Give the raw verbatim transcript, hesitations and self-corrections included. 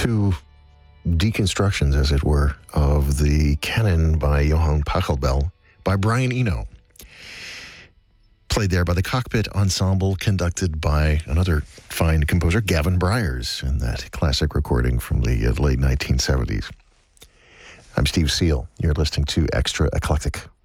two deconstructions, as it were, of the canon by Johann Pachelbel by Brian Eno. Played there by the Cockpit Ensemble, conducted by another fine composer, Gavin Bryars, in that classic recording from the uh, late nineteen seventies. I'm Steve Seal. You're listening to Extra Eclectic.